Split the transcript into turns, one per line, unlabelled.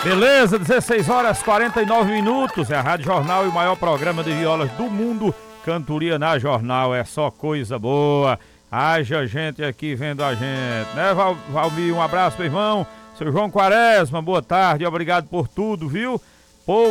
Beleza, 16 horas 49 minutos, é a Rádio Jornal e o maior programa de violas do mundo, Cantoria na Jornal, é só coisa boa. Haja gente aqui vendo a gente, né, Valmir? Um abraço, meu irmão. Seu João Quaresma, boa tarde, obrigado por tudo, viu?